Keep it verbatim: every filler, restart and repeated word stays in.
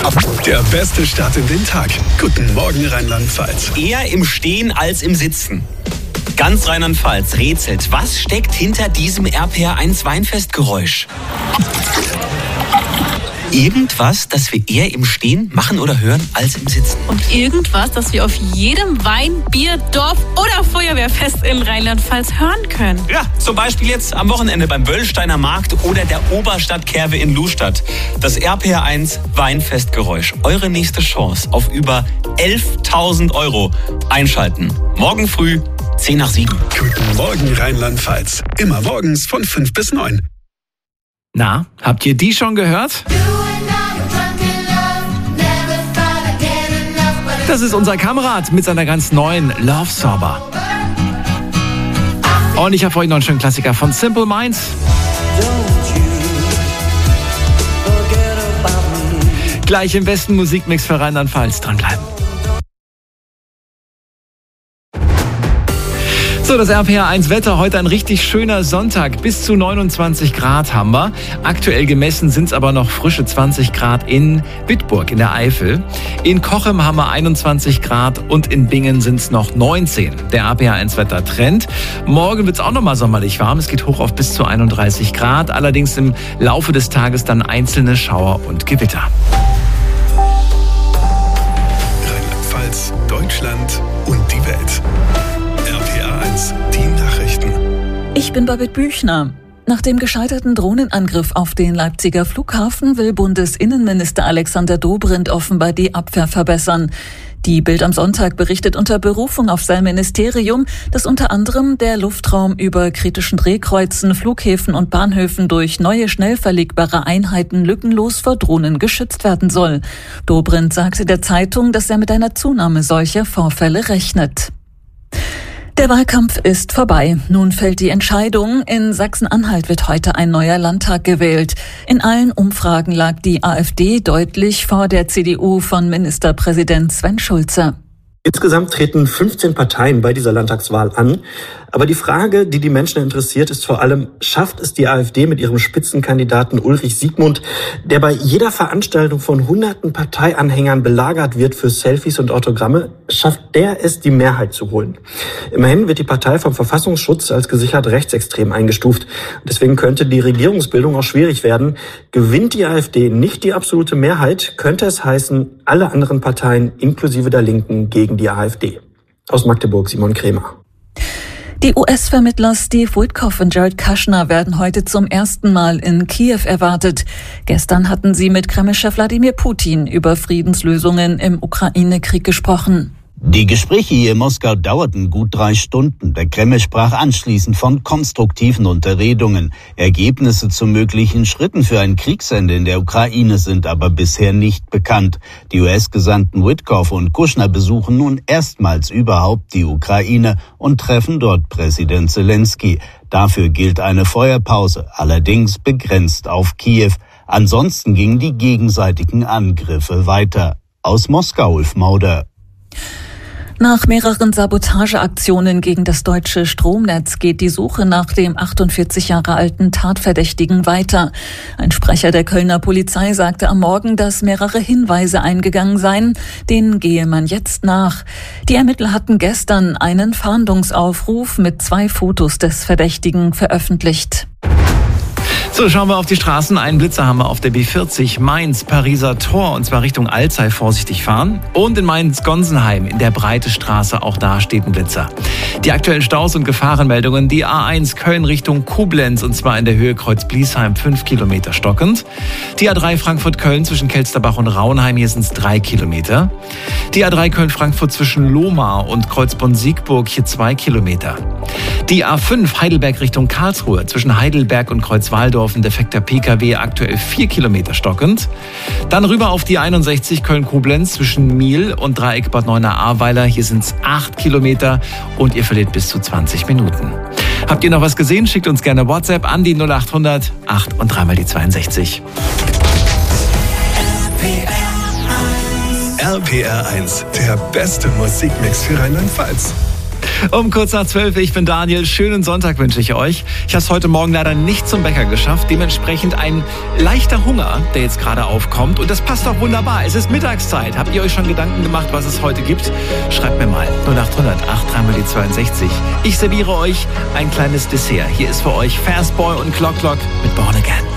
Der beste Start in den Tag. Guten Morgen Rheinland-Pfalz. Eher im Stehen als im Sitzen. Ganz Rheinland-Pfalz rätselt, was steckt hinter diesem R P R eins Weinfestgeräusch? Irgendwas, das wir eher im Stehen machen oder hören als im Sitzen. Und irgendwas, das wir auf jedem Wein-, Bier-, Dorf- oder Feuerwehrfest in Rheinland-Pfalz hören können. Ja, zum Beispiel jetzt am Wochenende beim Wöllsteiner Markt oder der Oberstadtkerwe in Lustadt. Das R P R eins Weinfestgeräusch. Eure nächste Chance auf über elftausend Euro. Einschalten. Morgen früh, zehn nach sieben. Guten Morgen Rheinland-Pfalz. Immer morgens von fünf bis neun. Na, habt ihr die schon gehört? Das ist unser Kamerad mit seiner ganz neuen Love Sorber. Und ich habe für euch noch einen schönen Klassiker von Simple Minds. Gleich im besten Musikmix für Rheinland-Pfalz. Dranbleiben. So, das R P R eins Wetter. Heute ein richtig schöner Sonntag. Bis zu neunundzwanzig Grad haben wir. Aktuell gemessen sind es aber noch frische zwanzig Grad in Bitburg in der Eifel. In Cochem haben wir einundzwanzig Grad und in Bingen sind es noch neunzehn. Der R P R eins Wetter Trend. Morgen wird es auch noch mal sommerlich warm. Es geht hoch auf bis zu einunddreißig Grad. Allerdings im Laufe des Tages dann einzelne Schauer und Gewitter. Rheinland-Pfalz, Deutschland und die Welt. Die Nachrichten. Ich bin Babette Büchner. Nach dem gescheiterten Drohnenangriff auf den Leipziger Flughafen will Bundesinnenminister Alexander Dobrindt offenbar die Abwehr verbessern. Die Bild am Sonntag berichtet unter Berufung auf sein Ministerium, dass unter anderem der Luftraum über kritischen Drehkreuzen, Flughäfen und Bahnhöfen durch neue schnell verlegbare Einheiten lückenlos vor Drohnen geschützt werden soll. Dobrindt sagte der Zeitung, dass er mit einer Zunahme solcher Vorfälle rechnet. Der Wahlkampf ist vorbei. Nun fällt die Entscheidung. In Sachsen-Anhalt wird heute ein neuer Landtag gewählt. In allen Umfragen lag die AfD deutlich vor der C D U von Ministerpräsident Sven Schulze. Insgesamt treten fünfzehn Parteien bei dieser Landtagswahl an. Aber die Frage, die die Menschen interessiert, ist vor allem, schafft es die AfD mit ihrem Spitzenkandidaten Ulrich Siegmund, der bei jeder Veranstaltung von hunderten Parteianhängern belagert wird für Selfies und Autogramme, schafft der es, die Mehrheit zu holen? Immerhin wird die Partei vom Verfassungsschutz als gesichert rechtsextrem eingestuft. Deswegen könnte die Regierungsbildung auch schwierig werden. Gewinnt die AfD nicht die absolute Mehrheit, könnte es heißen, alle anderen Parteien inklusive der Linken gegen die AfD. Aus Magdeburg Simon Krämer. Die U S-Vermittler Steve Witkoff und Jared Kushner werden heute zum ersten Mal in Kiew erwartet. Gestern hatten sie mit Kreml-Chef Wladimir Putin über Friedenslösungen im Ukraine-Krieg gesprochen. Die Gespräche hier in Moskau dauerten gut drei Stunden. Der Kreml sprach anschließend von konstruktiven Unterredungen. Ergebnisse zu möglichen Schritten für ein Kriegsende in der Ukraine sind aber bisher nicht bekannt. Die U S-Gesandten Witkoff und Kushner besuchen nun erstmals überhaupt die Ukraine und treffen dort Präsident Zelensky. Dafür gilt eine Feuerpause, allerdings begrenzt auf Kiew. Ansonsten gingen die gegenseitigen Angriffe weiter. Aus Moskau, Ulf Mauder. Nach mehreren Sabotageaktionen gegen das deutsche Stromnetz geht die Suche nach dem achtundvierzig Jahre alten Tatverdächtigen weiter. Ein Sprecher der Kölner Polizei sagte am Morgen, dass mehrere Hinweise eingegangen seien. Denen gehe man jetzt nach. Die Ermittler hatten gestern einen Fahndungsaufruf mit zwei Fotos des Verdächtigen veröffentlicht. So, schauen wir auf die Straßen. Einen Blitzer haben wir auf der B vierzig Mainz, Pariser Tor, und zwar Richtung Alzey vorsichtig fahren. Und in Mainz-Gonsenheim in der Breite Straße, auch da steht ein Blitzer. Die aktuellen Staus und Gefahrenmeldungen, die A eins Köln Richtung Koblenz, und zwar in der Höhe Kreuz-Bliesheim, fünf Kilometer stockend. Die A drei Frankfurt-Köln zwischen Kelsterbach und Raunheim, hier sind es drei Kilometer. Die A drei Köln-Frankfurt zwischen Lohmar und Kreuzborn-Siegburg, hier zwei Kilometer. Die A fünf Heidelberg Richtung Karlsruhe zwischen Heidelberg und Kreuzwaldorf, ein defekter P K W, aktuell vier Kilometer stockend. Dann rüber auf die einundsechzig Köln-Koblenz zwischen Miel und Dreieck Bad Neuenahr-Ahrweiler. Hier sind es acht Kilometer und ihr verliert bis zu zwanzig Minuten. Habt ihr noch was gesehen? Schickt uns gerne WhatsApp an die null acht hundert acht und dreimal die zweiundsechzig. R P R eins, der beste Musikmix für Rheinland-Pfalz. Um kurz nach zwölf, ich bin Daniel. Schönen Sonntag wünsche ich euch. Ich habe es heute Morgen leider nicht zum Bäcker geschafft. Dementsprechend ein leichter Hunger, der jetzt gerade aufkommt. Und das passt doch wunderbar. Es ist Mittagszeit. Habt ihr euch schon Gedanken gemacht, was es heute gibt? Schreibt mir mal. null acht hundert acht drei mal die zweiundsechzig. Ich serviere euch ein kleines Dessert. Hier ist für euch Fastboy und Clock Clock mit Born Again.